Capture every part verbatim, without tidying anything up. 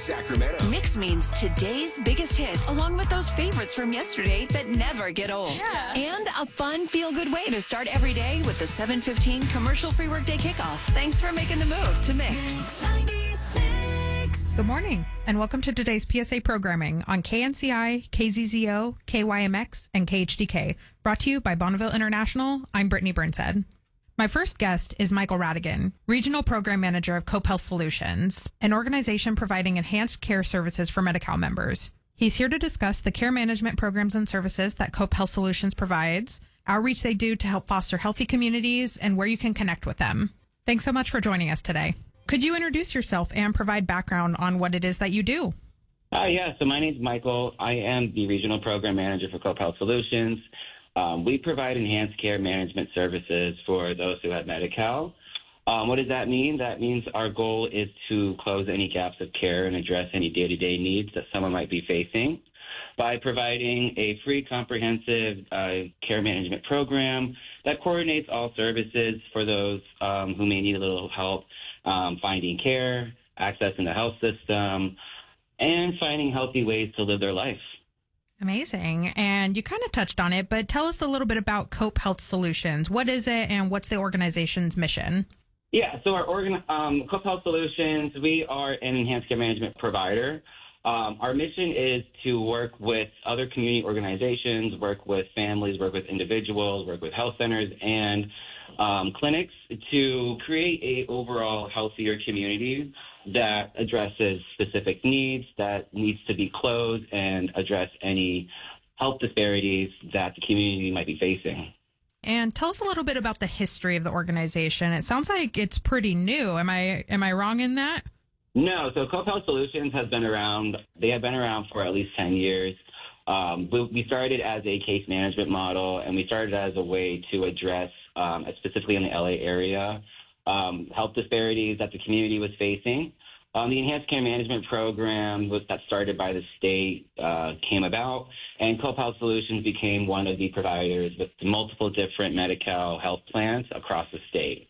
Sacramento. Mix means today's biggest hits, along with those favorites from yesterday that never get old. Yeah. And a fun, feel-good way to start every day with the seven fifteen commercial-free workday kickoff. Thanks for making the move to Mix. Good morning, and welcome to today's P S A programming on K N C I, K Z Z O, K Y M X, and K H D K. Brought to you by Bonneville International. I'm Brittany Burnshead. My first guest is Michael Radigan, Regional Program Manager of Cope Health Solutions, an organization providing enhanced care services for Medi-Cal members. He's here to discuss the care management programs and services that Cope Health Solutions provides, outreach they do to help foster healthy communities, and where you can connect with them. Thanks so much for joining us today. Could you introduce yourself and provide background on what it is that you do? Uh, yeah, so my name's Michael. I am the Regional Program Manager for Cope Health Solutions. Um, we provide enhanced care management services for those who have Medi-Cal. Um, what does that mean? That means our goal is to close any gaps of care and address any day-to-day needs that someone might be facing by providing a free, comprehensive uh, care management program that coordinates all services for those um, who may need a little help um, finding care, accessing the health system, and finding healthy ways to live their life. Amazing. And you kind of touched on it, but tell us a little bit about Cope Health Solutions. What is it and what's the organization's mission? Yeah, so our organ, um, Cope Health Solutions, we are an enhanced care management provider. Um, our mission is to work with other community organizations, work with families, work with individuals, work with health centers and um, clinics to create a overall healthier community that addresses specific needs, that needs to be closed, and address any health disparities that the community might be facing. And tell us a little bit about the history of the organization. It sounds like it's pretty new. Am I am I wrong in that? No, so Cope Health Solutions has been around, they have been around for at least ten years. Um, we, we started as a case management model, and we started as a way to address, um, specifically in the L A area, um, health disparities that the community was facing. Um, the Enhanced Care Management Program was that started by the state uh, came about, and Cope Health Solutions became one of the providers with multiple different Medi-Cal health plans across the state.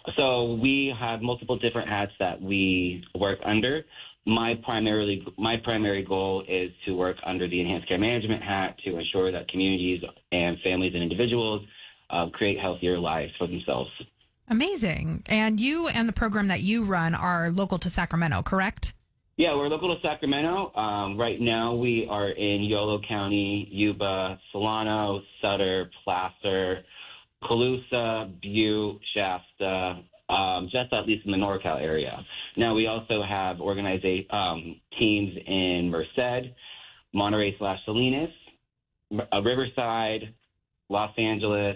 So we have multiple different hats that we work under. My primarily my primary goal is to work under the Enhanced Care Management hat to ensure that communities and families and individuals uh, create healthier lives for themselves. Amazing. And you and the program that you run are local to Sacramento, correct? Yeah, we're local to Sacramento. Um, right now we are in Yolo County, Yuba, Solano, Sutter, Placer, Colusa, Butte, Shasta, um, just at least in the NorCal area. Now, we also have organiza- um, teams in Merced, Monterey slash Salinas, uh, Riverside, Los Angeles,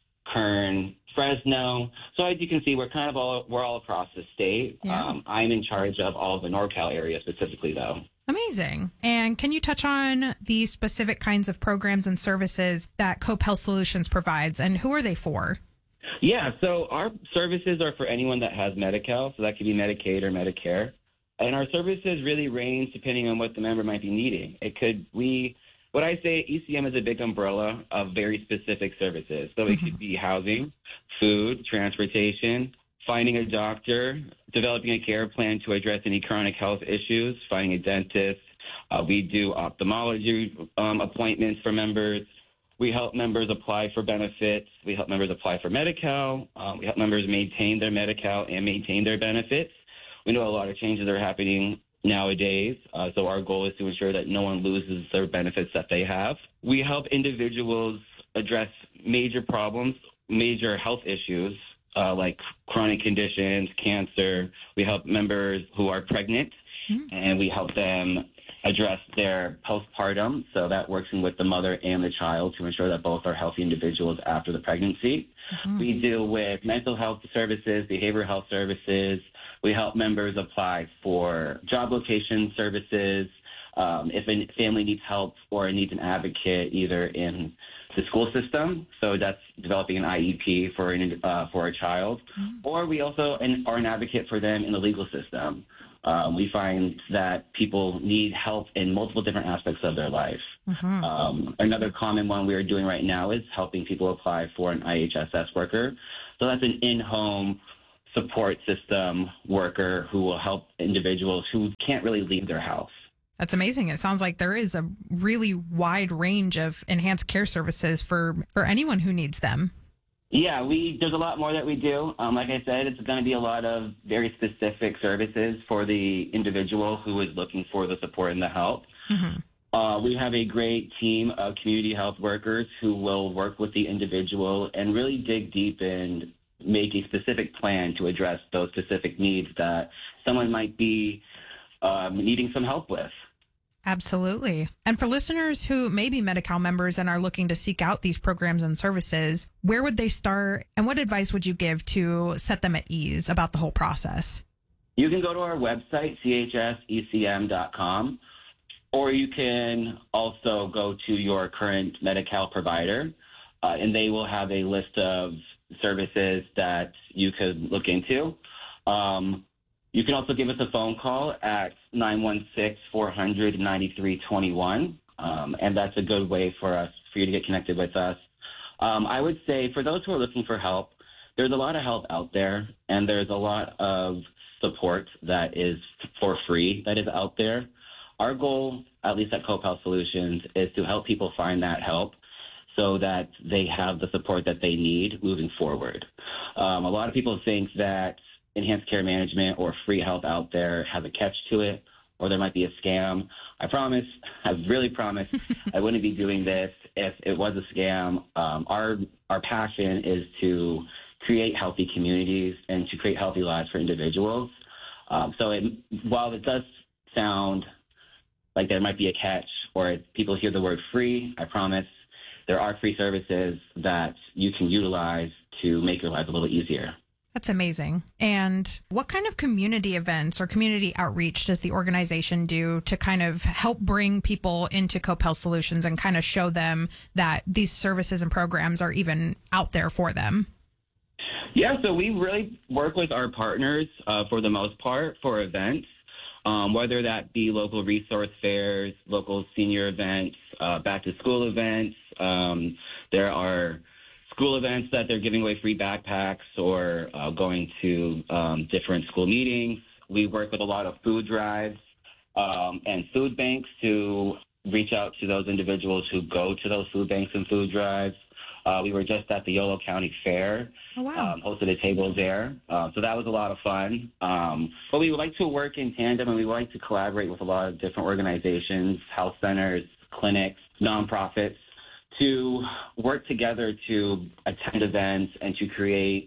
Kern, Fresno. So as you can see, we're kind of all, we're all across the state. Yeah. Um, I'm in charge of all of the NorCal area specifically, though. Amazing. And can you touch on the specific kinds of programs and services that Cope Health Solutions provides, and who are they for? Yeah, so our services are for anyone that has Medi-Cal, so that could be Medicaid or Medicare. And our services really range depending on what the member might be needing. It could, we, what I say, E C M is a big umbrella of very specific services. So it mm-hmm. could be housing, food, transportation, finding a doctor, developing a care plan to address any chronic health issues, finding a dentist. Uh, we do ophthalmology um, appointments for members. We help members apply for benefits. We help members apply for Medi-Cal. Um, we help members maintain their Medi-Cal and maintain their benefits. We know a lot of changes are happening nowadays, uh, so our goal is to ensure that no one loses their benefits that they have. We help individuals address major problems, major health issues, uh, like chronic conditions, cancer. We help members who are pregnant, mm-hmm. and we help them address their postpartum, so that works in with the mother and the child to ensure that both are healthy individuals after the pregnancy. Mm-hmm. We deal with mental health services, behavioral health services. We help members apply for job location services. Um, if a family needs help or needs an advocate either in the school system, so that's developing an I E P for an, uh, for a child, mm-hmm. or we also an, are an advocate for them in the legal system. Um, we find that people need help in multiple different aspects of their life. Mm-hmm. Um, another common one we are doing right now is helping people apply for an I H S S worker. So that's an in-home support system worker who will help individuals who can't really leave their house. That's amazing. It sounds like there is a really wide range of enhanced care services for, for anyone who needs them. Yeah, we there's a lot more that we do. Um, like I said, it's going to be a lot of very specific services for the individual who is looking for the support and the help. Mm-hmm. Uh, we have a great team of community health workers who will work with the individual and really dig deep and make a specific plan to address those specific needs that someone might be um, needing some help with. Absolutely. And for listeners who may be Medi-Cal members and are looking to seek out these programs and services, where would they start and what advice would you give to set them at ease about the whole process? You can go to our website, C H S E C M dot com, or you can also go to your current Medi-Cal provider, uh, and they will have a list of services that you could look into. Um, You can also give us a phone call at nine one six, four hundred, ninety-three twenty-one, um, and that's a good way for us, for you to get connected with us. Um, I would say for those who are looking for help, there's a lot of help out there, and there's a lot of support that is for free that is out there. Our goal, at least at Cope Health Solutions, is to help people find that help so that they have the support that they need moving forward. Um, a lot of people think that enhanced care management or free health out there has a catch to it, or there might be a scam. I promise, I really promise, I wouldn't be doing this if it was a scam. Um, our our passion is to create healthy communities and to create healthy lives for individuals. Um, so it, while it does sound like there might be a catch or people hear the word free, I promise there are free services that you can utilize to make your life a little easier. That's amazing. And what kind of community events or community outreach does the organization do to kind of help bring people into Cope Health Solutions and kind of show them that these services and programs are even out there for them? Yeah, so we really work with our partners uh, for the most part for events, um, whether that be local resource fairs, local senior events, uh, back-to-school events. Um, there are school events that they're giving away free backpacks or uh, going to um, different school meetings. We work with a lot of food drives um, and food banks to reach out to those individuals who go to those food banks and food drives. Uh, we were just at the Yolo County Fair, oh, wow. um, hosted a table there. Uh, so that was a lot of fun. Um, but we would like to work in tandem, and we would like to collaborate with a lot of different organizations, health centers, clinics, nonprofits, to work together to attend events and to create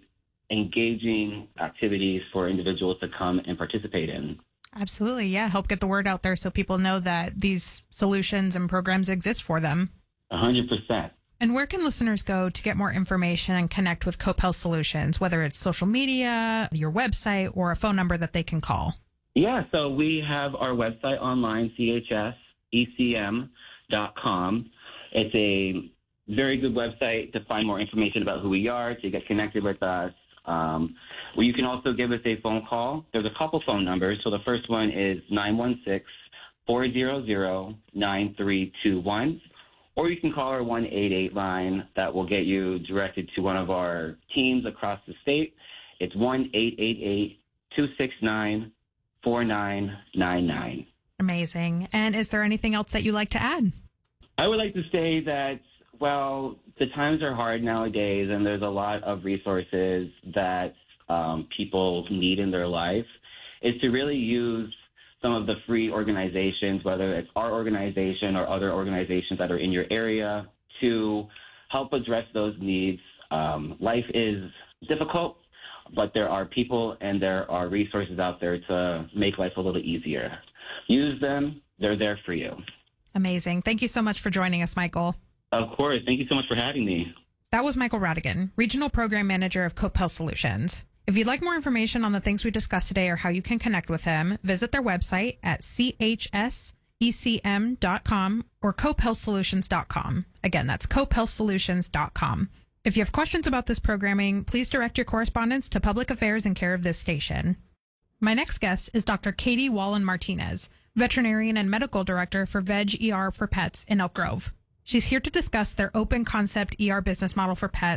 engaging activities for individuals to come and participate in. Absolutely. Yeah. Help get the word out there so people know that these solutions and programs exist for them. A hundred percent. And where can listeners go to get more information and connect with Cope Health Solutions, whether it's social media, your website, or a phone number that they can call? Yeah. So we have our website online, C H S E C M dot com. It's a very good website to find more information about who we are, to get connected with us. Um, well, you can also give us a phone call. There's a couple phone numbers. So the first one is nine one six, four hundred, nine three two one. Or you can call our one eight eight line that will get you directed to one of our teams across the state. It's one eight eight eight, two six nine, four nine nine nine. Amazing. And is there anything else that you'd like to add? I would like to say that, well, the times are hard nowadays, and there's a lot of resources that um, people need in their life, is to really use some of the free organizations, whether it's our organization or other organizations that are in your area, to help address those needs. Um, life is difficult, but there are people and there are resources out there to make life a little easier. Use them. They're there for you. Amazing. Thank you so much for joining us, Michael. Of course. Thank you so much for having me. That was Michael Radigan, Regional Program Manager of Cope Health Solutions. If you'd like more information on the things we discussed today or how you can connect with him, visit their website at C H S E C M dot com or cope health solutions dot com. Again, that's cope health solutions dot com. If you have questions about this programming, please direct your correspondence to Public Affairs and care of this station. My next guest is Doctor Katie Wallen-Martinez, Veterinarian and Medical Director for Veg E R for Pets in Elk Grove. She's here to discuss their open concept E R business model for pets,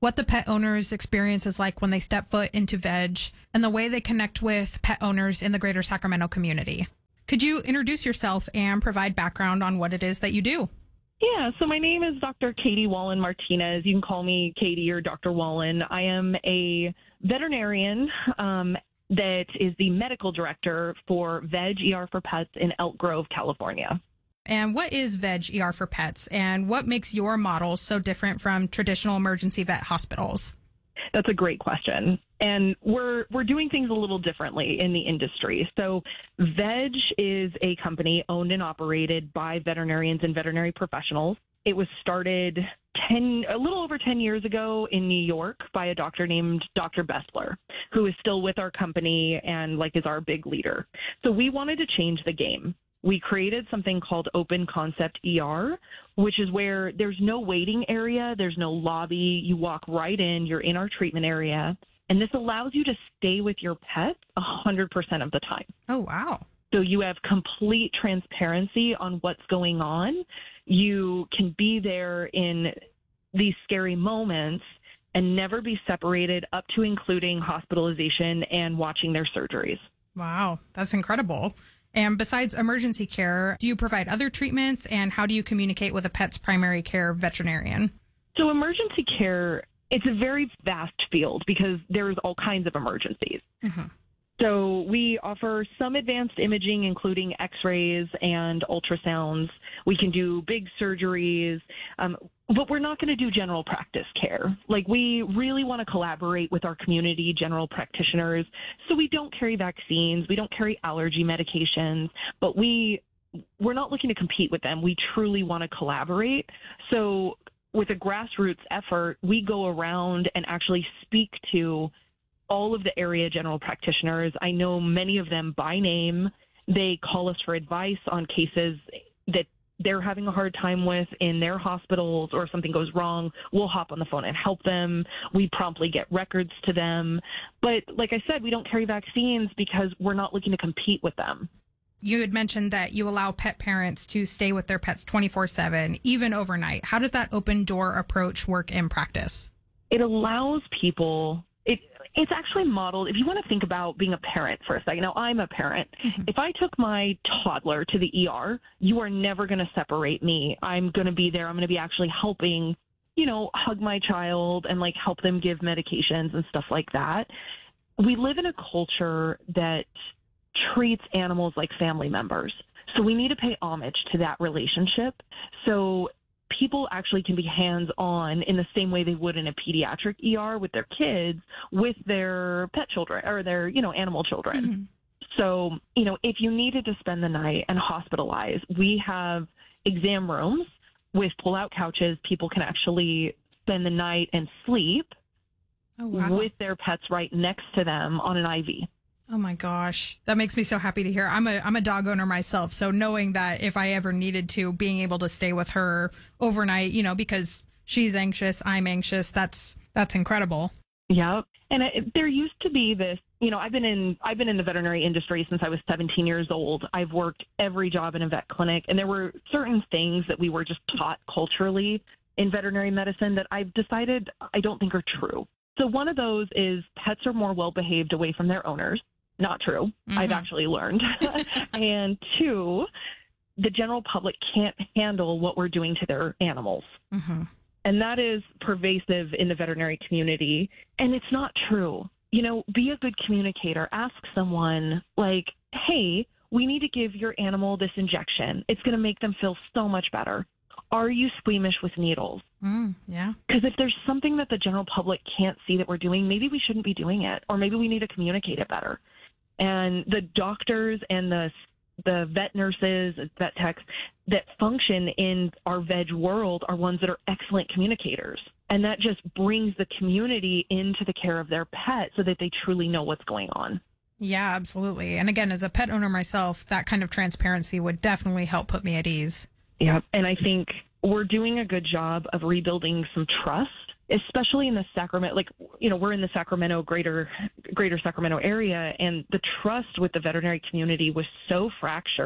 what the pet owners' experience is like when they step foot into Veg, and the way they connect with pet owners in the greater Sacramento community. Could you introduce yourself and provide background on what it is that you do? Yeah, so my name is Doctor Katie Wallen Martinez. You can call me Katie or Doctor Wallen. I am a veterinarian um, that is the medical director for Veg E R for Pets in Elk Grove, California. And what is Veg E R for Pets, and what makes your model so different from traditional emergency vet hospitals? That's a great question. And we're we're doing things a little differently in the industry. So Veg is a company owned and operated by veterinarians and veterinary professionals. It was started ten, a little over ten years ago in New York by a doctor named Doctor Bessler, who is still with our company and like is our big leader. So we wanted to change the game. We created something called Open Concept E R, which is where there's no waiting area, there's no lobby. You walk right in, you're in our treatment area, and this allows you to stay with your pet one hundred percent of the time. Oh, wow. So you have complete transparency on what's going on. You can be there in these scary moments and never be separated, up to including hospitalization and watching their surgeries. Wow, that's incredible. And besides emergency care, do you provide other treatments, and how do you communicate with a pet's primary care veterinarian? So emergency care, it's a very vast field because there's all kinds of emergencies. Mm-hmm. So we offer some advanced imaging, including x-rays and ultrasounds. We can do big surgeries, um, but we're not going to do general practice care. Like, we really want to collaborate with our community general practitioners. So we don't carry vaccines. We don't carry allergy medications, but we, we're not looking to compete with them. We truly want to collaborate. So with a grassroots effort, we go around and actually speak to all of the area general practitioners. I know many of them by name. They call us for advice on cases that they're having a hard time with in their hospitals, or if something goes wrong, we'll hop on the phone and help them. We promptly get records to them. But like I said, we don't carry vaccines because we're not looking to compete with them. You had mentioned that you allow pet parents to stay with their pets twenty-four seven, even overnight. How does that open door approach work in practice? It allows people... It, it's actually modeled, if you want to think about being a parent for a second. Now, I'm a parent. Mm-hmm. If I took my toddler to the E R, you are never going to separate me. I'm going to be there. I'm going to be actually helping, you know, hug my child and like help them give medications and stuff like that. We live in a culture that treats animals like family members. So we need to pay homage to that relationship. So people actually can be hands-on in the same way they would in a pediatric E R with their kids, with their pet children or their, you know, animal children. Mm-hmm. So, you know, if you needed to spend the night and hospitalize, we have exam rooms with pull-out couches. People can actually spend the night and sleep oh, wow. with their pets right next to them on an I V. Oh my gosh, that makes me so happy to hear. I'm a I'm a dog owner myself, so knowing that if I ever needed to, being able to stay with her overnight, you know, because she's anxious, I'm anxious, that's that's incredible. Yeah, and it, there used to be this, you know, I've been in I've been in the veterinary industry since I was seventeen years old. I've worked every job in a vet clinic, and there were certain things that we were just taught culturally in veterinary medicine that I've decided I don't think are true. So one of those is pets are more well behaved away from their owners. Not true. Mm-hmm. I've actually learned. And two, the general public can't handle what we're doing to their animals. Mm-hmm. And that is pervasive in the veterinary community. And it's not true. You know, be a good communicator. Ask someone like, hey, we need to give your animal this injection. It's going to make them feel so much better. Are you squeamish with needles? Mm, yeah. Because if there's something that the general public can't see that we're doing, maybe we shouldn't be doing it, or maybe we need to communicate it better. And the doctors and the the vet nurses, vet techs that function in our veg world are ones that are excellent communicators. And that just brings the community into the care of their pet so that they truly know what's going on. Yeah, absolutely. And again, as a pet owner myself, that kind of transparency would definitely help put me at ease. Yeah, and I think we're doing a good job of rebuilding some trust, especially in the Sacramento, like, you know, we're in the Sacramento, greater greater Sacramento area, and the trust with the veterinary community was so fractured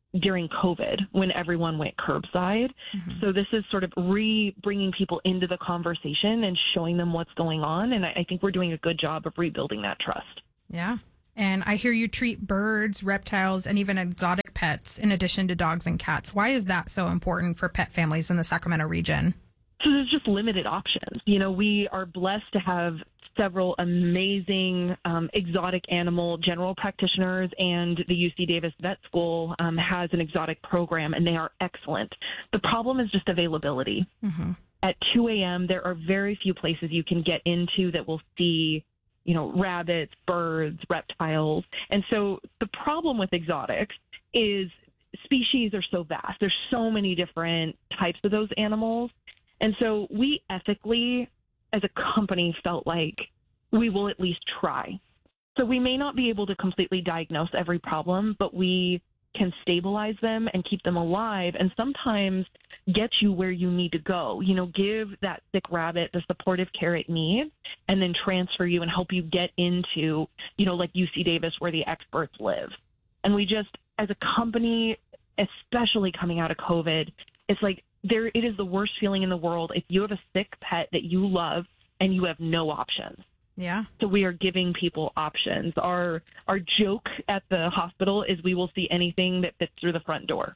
during COVID when everyone went curbside. Mm-hmm. So this is sort of re-bringing people into the conversation and showing them what's going on. And I, I think we're doing a good job of rebuilding that trust. Yeah. And I hear you treat birds, reptiles, and even exotic pets in addition to dogs and cats. Why is that so important for pet families in the Sacramento region? So there's just limited options. You know, we are blessed to have several amazing um, exotic animal general practitioners, and the U C Davis Vet School um, has an exotic program, and they are excellent. The problem is just availability. Mm-hmm. At two a.m., there are very few places you can get into that will see, you know, rabbits, birds, reptiles. And so the problem with exotics is species are so vast. There's so many different types of those animals. And so we ethically, as a company, felt like we will at least try. So we may not be able to completely diagnose every problem, but we can stabilize them and keep them alive, and sometimes get you where you need to go. You know, give that sick rabbit the supportive care it needs, and then transfer you and help you get into, you know, like U C Davis, where the experts live. And we just, as a company, especially coming out of COVID, it's like there, it is the worst feeling in the world if you have a sick pet that you love and you have no options. Yeah. So we are giving people options. Our our joke at the hospital is we will see anything that fits through the front door.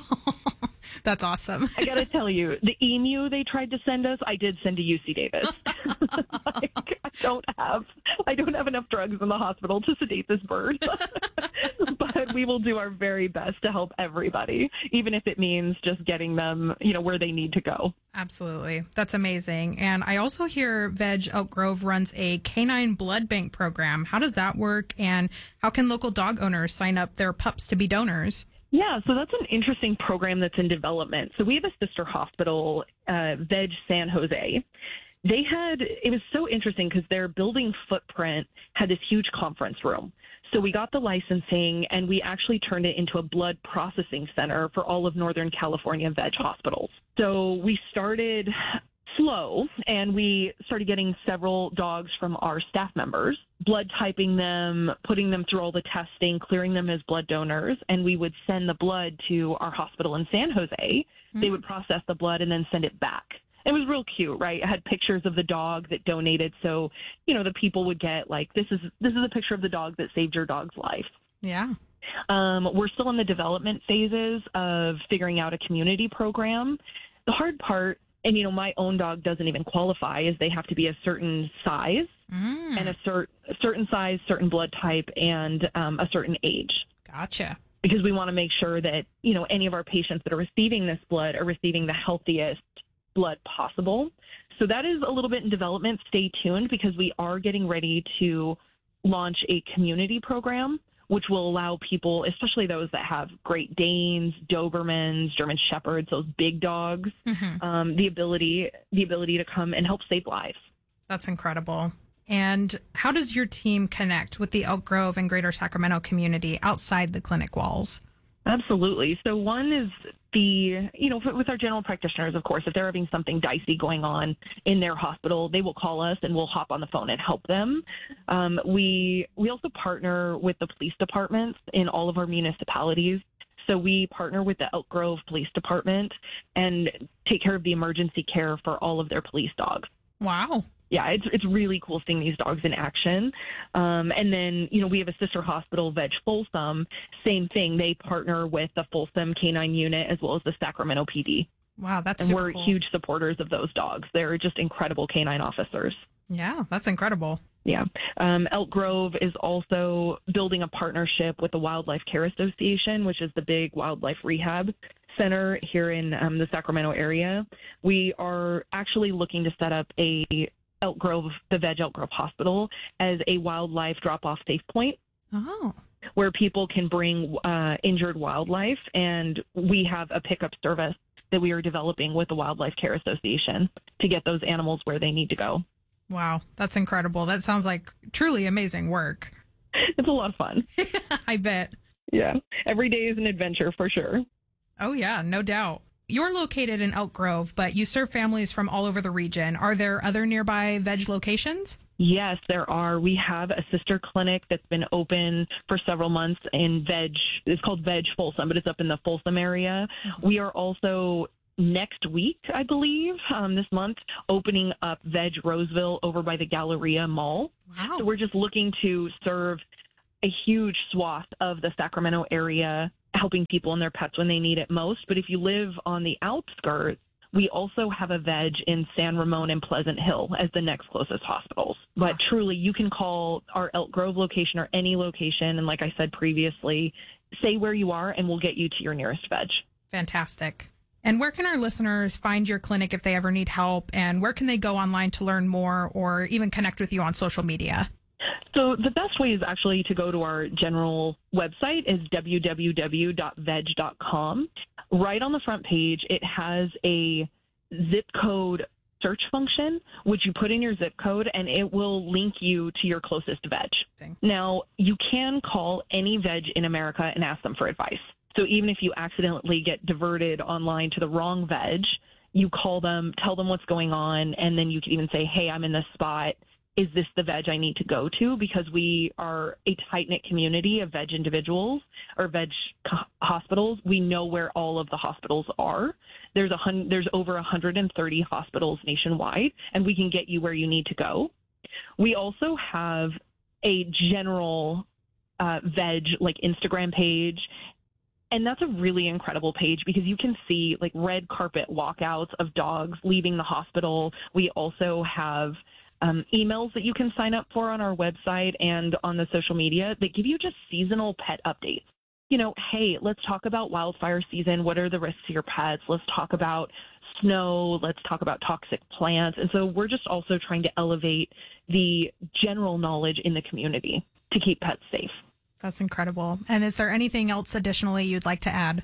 That's awesome. I got to tell you, the emu they tried to send us, I did send to U C Davis. Like, I don't have, I don't have enough drugs in the hospital to sedate this bird. But we will do our very best to help everybody, even if it means just getting them, you know, where they need to go. Absolutely. That's amazing. And I also hear Veg Elk Grove runs a canine blood bank program. How does that work? And how can local dog owners sign up their pups to be donors? Yeah, so that's an interesting program that's in development. So we have a sister hospital, uh, Veg San Jose. They had, it was so interesting because their building footprint had this huge conference room. So we got the licensing and we actually turned it into a blood processing center for all of Northern California veg hospitals. So we started slow and we started getting several dogs from our staff members, blood typing them, putting them through all the testing, clearing them as blood donors, and we would send the blood to our hospital in San Jose. Mm-hmm. They would process the blood and then send it back. It was real cute, right? I had pictures of the dog that donated. So, you know, the people would get like, this is this is a picture of the dog that saved your dog's life. Yeah. Um, we're still in the development phases of figuring out a community program. The hard part, and, you know, my own dog doesn't even qualify, is they have to be a certain size mm. and a, cer- a certain size, certain blood type, and um, a certain age. Gotcha. Because we want to make sure that, you know, any of our patients that are receiving this blood are receiving the healthiest blood possible. So that is a little bit in development. Stay tuned, because we are getting ready to launch a community program, which will allow people, especially those that have Great Danes, Dobermans, German Shepherds, those big dogs, mm-hmm. um, the ability the ability to come and help save lives. That's incredible. And how does your team connect with the Elk Grove and Greater Sacramento community outside the clinic walls? Absolutely. So one is the, you know, with our general practitioners, of course, if they're having something dicey going on in their hospital, they will call us and we'll hop on the phone and help them. Um, we we also partner with the police departments in all of our municipalities. So we partner with the Elk Grove Police Department and take care of the emergency care for all of their police dogs. Wow. Yeah, it's it's really cool seeing these dogs in action. Um, and then, you know, we have a sister hospital, Veg Folsom. Same thing. They partner with the Folsom Canine Unit as well as the Sacramento P D. Wow, that's and super we're cool. huge supporters of those dogs. They're just incredible canine officers. Yeah, that's incredible. Yeah. Um, Elk Grove is also building a partnership with the Wildlife Care Association, which is the big wildlife rehab center here in um, the Sacramento area. We are actually looking to set up a Elk Grove, the Veg Elk Grove Hospital, as a wildlife drop-off safe point. Oh. Where people can bring uh, injured wildlife, and we have a pickup service that we are developing with the Wildlife Care Association to get those animals where they need to go. Wow, that's incredible. That sounds like truly amazing work. It's a lot of fun. I bet. Yeah, every day is an adventure for sure. Oh, yeah, no doubt. You're located in Elk Grove, but you serve families from all over the region. Are there other nearby Veg locations? Yes, there are. We have a sister clinic that's been open for several months in Veg. It's called Veg Folsom, but it's up in the Folsom area. Mm-hmm. We are also next week, I believe, um, this month, opening up Veg Roseville over by the Galleria Mall. Wow. So we're just looking to serve a huge swath of the Sacramento area, helping people and their pets when they need it most. But if you live on the outskirts, we also have a Veg in San Ramon and Pleasant Hill as the next closest hospitals. But truly, you can call our Elk Grove location or any location. And like I said previously, say where you are and we'll get you to your nearest Veg. Fantastic. And where can our listeners find your clinic if they ever need help? And where can they go online to learn more or even connect with you on social media? So the best way is actually to go to our general website is w w w dot veg dot com. Right on the front page, it has a zip code search function, which you put in your zip code, and it will link you to your closest Veg. Dang. Now, you can call any Veg in America and ask them for advice. So even if you accidentally get diverted online to the wrong Veg, you call them, tell them what's going on, and then you can even say, hey, I'm in this spot. Is this the Veg I need to go to? Because we are a tight-knit community of Veg individuals or Veg hospitals. We know where all of the hospitals are. There's a hun- there's over one hundred thirty hospitals nationwide, and we can get you where you need to go. We also have a general uh, Veg like Instagram page. And that's a really incredible page because you can see like red carpet walkouts of dogs leaving the hospital. We also have um, emails that you can sign up for on our website and on the social media that give you just seasonal pet updates. You know, hey, let's talk about wildfire season. What are the risks to your pets? Let's talk about snow. Let's talk about toxic plants. And so we're just also trying to elevate the general knowledge in the community to keep pets safe. That's incredible. And is there anything else additionally you'd like to add?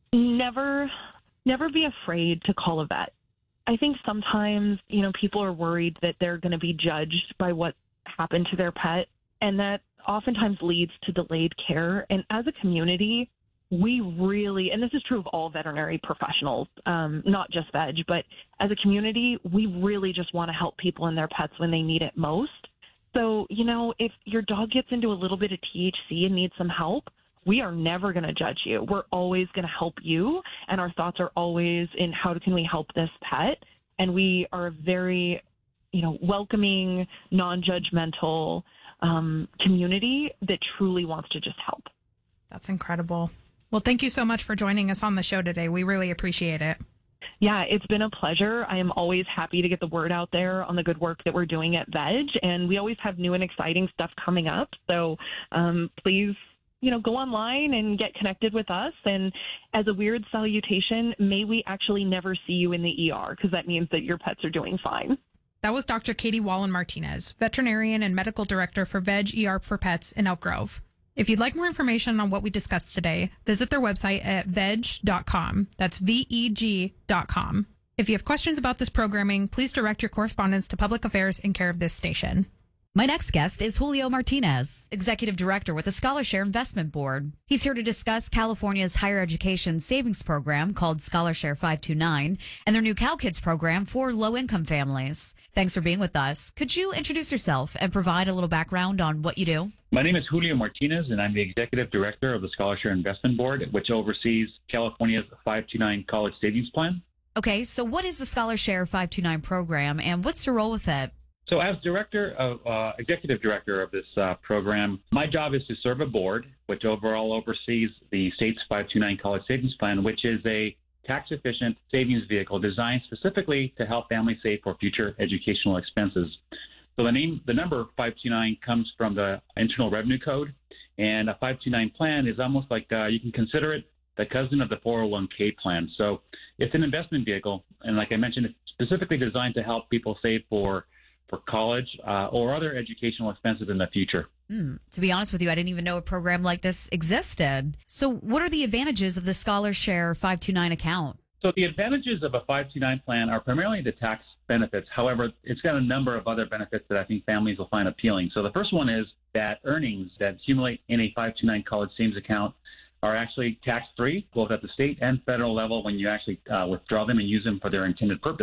Never, never be afraid to call a vet. I think sometimes, you know, people are worried that they're going to be judged by what happened to their pet, and that oftentimes leads to delayed care. And as a community, we really, and this is true of all veterinary professionals, um, not just Veg, but as a community, we really just want to help people and their pets when they need it most. So, you know, if your dog gets into a little bit of T H C and needs some help, we are never going to judge you. We're always going to help you. And our thoughts are always in how can we help this pet? And we are a very, you know, welcoming, non-judgmental um, community that truly wants to just help. That's incredible. Well, thank you so much for joining us on the show today. We really appreciate it. Yeah, it's been a pleasure. I am always happy to get the word out there on the good work that we're doing at Veg, and we always have new and exciting stuff coming up. So um, please, you know, go online and get connected with us. And as a weird salutation, may we actually never see you in the E R, because that means that your pets are doing fine. That was Doctor Katie Wallen-Martinez, veterinarian and medical director for Veg E R for Pets in Elk Grove. If you'd like more information on what we discussed today, visit their website at veg dot com. That's V E G dot com. If you have questions about this programming, please direct your correspondence to Public Affairs in care of this station. My next guest is Julio Martinez, Executive Director with the ScholarShare Investment Board. He's here to discuss California's higher education savings program called ScholarShare five two nine and their new CalKids program for low-income families. Thanks for being with us. Could you introduce yourself and provide a little background on what you do? My name is Julio Martinez, and I'm the Executive Director of the ScholarShare Investment Board, which oversees California's five two nine College Savings Plan. Okay, so what is the ScholarShare five two nine program, and what's your role with it? So as director of, uh, executive director of this uh, program, my job is to serve a board, which overall oversees the state's five two nine College Savings Plan, which is a tax-efficient savings vehicle designed specifically to help families save for future educational expenses. So the name, the number five two nine comes from the Internal Revenue Code, and a five two nine plan is almost like uh, you can consider it the cousin of the four oh one k plan. So it's an investment vehicle, and like I mentioned, it's specifically designed to help people save for for college uh, or other educational expenses in the future. Mm, to be honest with you, I didn't even know a program like this existed. So what are the advantages of the ScholarShare five two nine account? So the advantages of a five two nine plan are primarily the tax benefits. However, it's got a number of other benefits that I think families will find appealing. So the first one is that earnings that accumulate in a five two nine college savings account are actually tax-free, both at the state and federal level when you actually uh, withdraw them and use them for their intended purpose.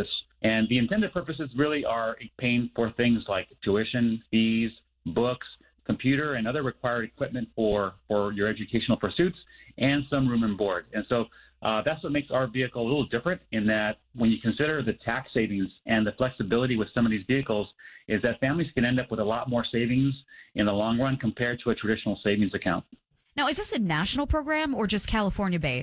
And the intended purposes really are paying for things like tuition, fees, books, computer, and other required equipment for, for your educational pursuits, and some room and board. And so uh, that's what makes our vehicle a little different in that when you consider the tax savings and the flexibility with some of these vehicles is that families can end up with a lot more savings in the long run compared to a traditional savings account. Now, is this a national program or just California-based?